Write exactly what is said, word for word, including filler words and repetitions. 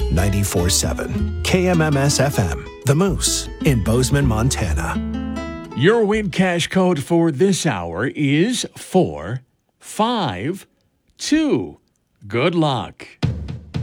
ninety-four point seven. K M M S F M, The Moose, in Bozeman, Montana. Your win cash code for this hour is four five two. Good luck.